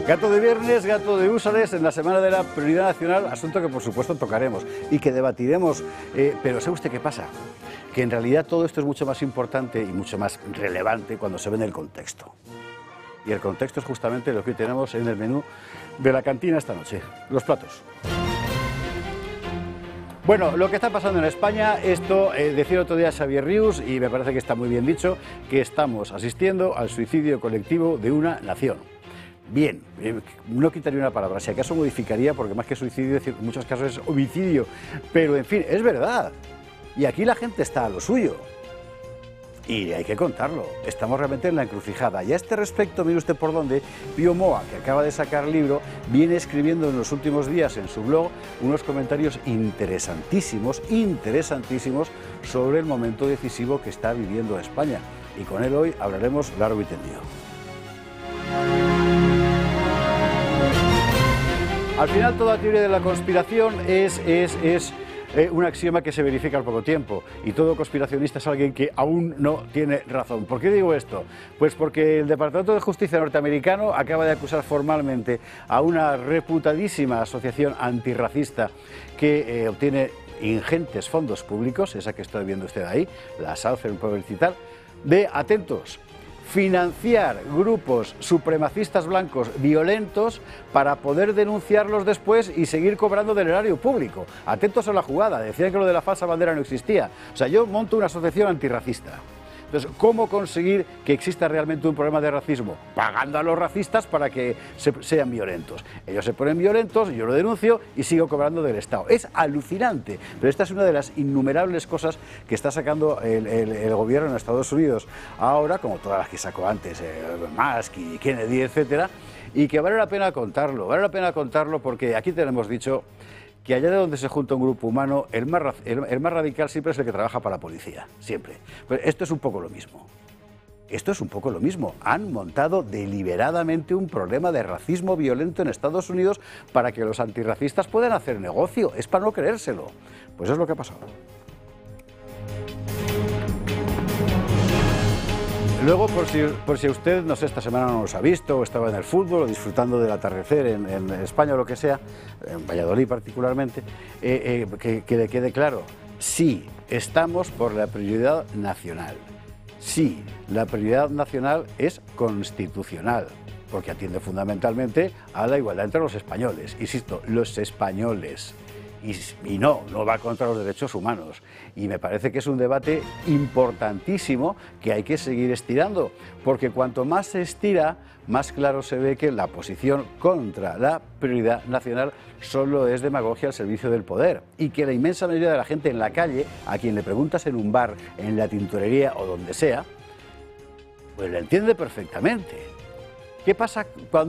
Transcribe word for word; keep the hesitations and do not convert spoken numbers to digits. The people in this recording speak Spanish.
Gato de viernes, gato de úsares, en la Semana de la Prioridad Nacional, asunto que por supuesto tocaremos y que debatiremos, eh, pero ¿sabe usted qué pasa? Que en realidad todo esto es mucho más importante y mucho más relevante cuando se ve en el contexto. Y el contexto es justamente lo que hoy tenemos en el menú de la cantina esta noche, los platos. Bueno, lo que está pasando en España, esto eh, decía el otro día Xavier Rius, y me parece que está muy bien dicho, que estamos asistiendo al suicidio colectivo de una nación. Bien, eh, no quitaría una palabra, si acaso modificaría, porque más que suicidio, en muchos casos es homicidio, pero en fin, es verdad. Y aquí la gente está a lo suyo. Y hay que contarlo, estamos realmente en la encrucijada. Y a este respecto, mire usted por dónde, Pío Moa, que acaba de sacar libro, viene escribiendo en los últimos días en su blog unos comentarios interesantísimos, interesantísimos, sobre el momento decisivo que está viviendo España. Y con él hoy hablaremos largo y tendido. Al final, toda teoría de la conspiración es... es, es Eh, un axioma que se verifica al poco tiempo, y todo conspiracionista es alguien que aún no tiene razón. ¿Por qué digo esto? Pues porque el Departamento de Justicia norteamericano acaba de acusar formalmente a una reputadísima asociación antirracista que eh, obtiene ingentes fondos públicos, esa que está viendo usted ahí, la Southern Poverty tal, de, atentos, financiar grupos supremacistas blancos violentos para poder denunciarlos después y seguir cobrando del erario público. Atentos a la jugada, decían que lo de la falsa bandera no existía. O sea, yo monto una asociación antirracista. Entonces, ¿cómo conseguir que exista realmente un problema de racismo? Pagando a los racistas para que se, sean violentos. Ellos se ponen violentos, yo lo denuncio y sigo cobrando del Estado. Es alucinante, pero esta es una de las innumerables cosas que está sacando el, el, el gobierno en Estados Unidos ahora, como todas las que sacó antes, eh, Musk y Kennedy, etcétera, y que vale la pena contarlo, vale la pena contarlo porque aquí tenemos dicho que allá de donde se junta un grupo humano, el más, el, el más radical siempre es el que trabaja para la policía, siempre. Pues esto es un poco lo mismo. Esto es un poco lo mismo. Han montado deliberadamente un problema de racismo violento en Estados Unidos para que los antirracistas puedan hacer negocio. Es para no creérselo. Pues es lo que ha pasado. Luego, por si, por si usted, no sé, esta semana no nos ha visto, o estaba en el fútbol, o disfrutando del atardecer en, en España o lo que sea, en Valladolid particularmente, eh, eh, que, que le quede claro, sí, estamos por la prioridad nacional. Sí, la prioridad nacional es constitucional, porque atiende fundamentalmente a la igualdad entre los españoles. Insisto, los españoles. Y, y no, no va contra los derechos humanos. Y me parece que es un debate importantísimo que hay que seguir estirando, porque cuanto más se estira, más claro se ve que la posición contra la prioridad nacional solo es demagogia al servicio del poder, y que la inmensa mayoría de la gente en la calle, a quien le preguntas en un bar, en la tintorería o donde sea, pues la entiende perfectamente. ¿Qué pasa cuando